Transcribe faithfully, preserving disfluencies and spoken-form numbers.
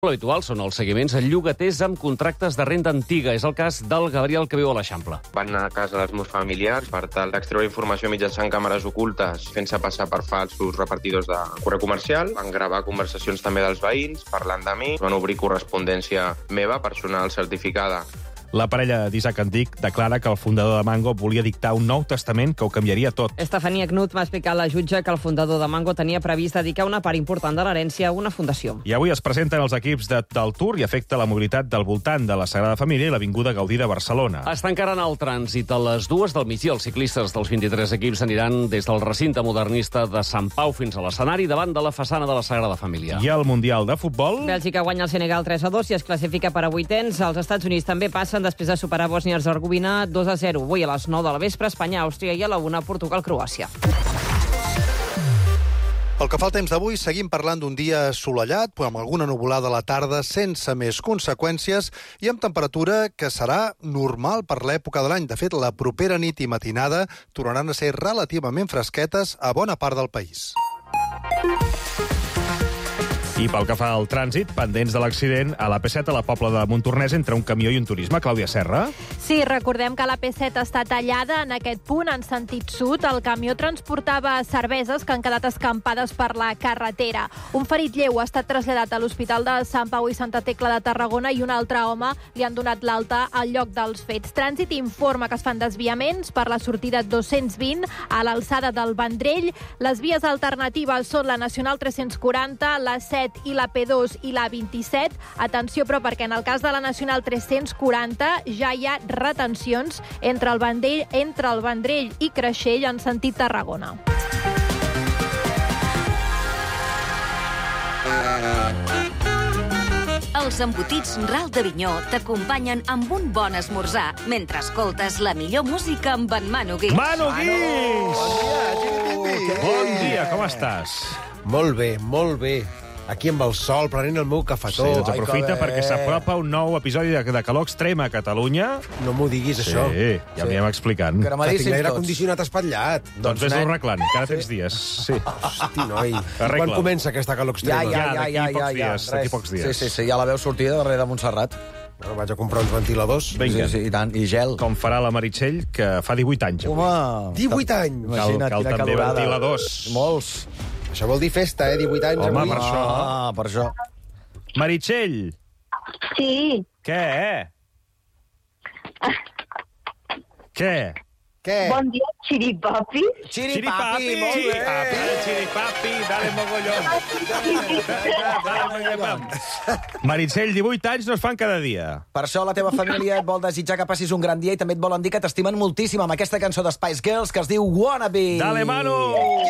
L'habitual són els seguiments a llogaters amb contractes de renda antiga. És el cas del Gabriel, que viu a l'Eixample. Van anar a casa dels meus familiars per tal d'extreure informació mitjançant càmeres ocultes, fent-se passar per falsos repartidors de correu comercial. Van gravar conversacions també dels veïns, parlant de mi. Van obrir correspondència meva, personal certificada. La parella d'Isaac Antic declara que el fundador de Mango volia dictar un nou testament que ho canviaria tot. Estefania Knut va explicar a la jutge que el fundador de Mango tenia previst dedicar una part important de l'herència a una fundació. I avui es presenten els equips de, del Tour i afecta la mobilitat del voltant de la Sagrada Família i l'Avinguda Gaudí de Barcelona. Es tancaran el trànsit a les dues del migdia. Els ciclistes dels vint-i-tres equips aniran des del recinte modernista de Sant Pau fins a l'escenari davant de la façana de la Sagrada Família. I al Mundial de Futbol... Bèlgica guanya el Senegal tres a dos i es classifica per a vuitens. Els Estats Units també passen després de superar Bòsnia-Hercegovina dos a zero. Avui a les nou de la vespre, Espanya, Àustria i a la una, Portugal, Croàcia. Pel que fa al temps d'avui, seguim parlant d'un dia assolellat, amb alguna nuvolada a la tarda, sense més conseqüències, i amb temperatura que serà normal per l'època de l'any. De fet, la propera nit i matinada tornaran a ser relativament fresquetes a bona part del país. I pel que fa al trànsit, pendents de l'accident a la P set a la Pobla de Montornès entre un camió i un turisme. Clàudia Serra? Sí, recordem que la P set està tallada en aquest punt, en sentit sud. El camió transportava cerveses que han quedat escampades per la carretera. Un ferit lleu ha estat traslladat a l'Hospital de Sant Pau i Santa Tecla de Tarragona i un altre home li han donat l'alta al lloc dels fets. Trànsit informa que es fan desviaments per la sortida dos-cents vint a l'alçada del Vendrell. Les vies alternatives són la Nacional tres-cents quaranta, la set i la P dos i la vint-i-set. Atenció, però, perquè en el cas de la Nacional tres-cents quaranta ja hi ha retencions entre el Vendrell, entre el Vendrell i Creixell en sentit Tarragona. Els embotits Ral d'Avinyó t'acompanyen amb un bon esmorzar mentre escoltes la millor música amb en Manu Guix. Manu Guix! Bon dia, Bon dia, com estàs? Molt bé, molt bé. Aquí amb el sol, prenent el meu cafetó. Sí, doncs Ai, aprofita que bé. perquè s'apropa un nou episodi de, de calor extrem a Catalunya. No m'ho diguis, Sí, això. ja m'hi anem explicant. Que tinc l'aire condicionat espatllat. Doncs vés-lo arreglant, encara tens dies. Sí. Hosti, noi. Arregla-ho. Quan comença aquesta calor extrema? ja, ja, d'aquí pocs dies, d'aquí pocs dies. Sí, sí, sí, ja la veu sortida darrere de Montserrat. Bueno, vaig a comprar uns ventiladors. Vinga. Sí, sí, i tant, i gel. Com farà la Meritxell, que fa divuit anys. avui. Home... divuit anys! Cal, Imagina't cal quina també calorada. ventiladors. Molts. Això vol dir festa, eh? divuit anys Home, avui. per això. Ah, per això. Meritxell! Sí. Què? Què? Què? Bon dia, xiripapi. Chiripapi! molt bé. Chiripapi, chiripapi, dale mogollón. Dale mogollón. Meritxell, divuit anys no es fan cada dia. Per això la teva família et vol desitjar que passis un gran dia i també et volen dir que t'estimen moltíssim amb aquesta cançó de Spice Girls que es diu Wannabe. Dale, Manu!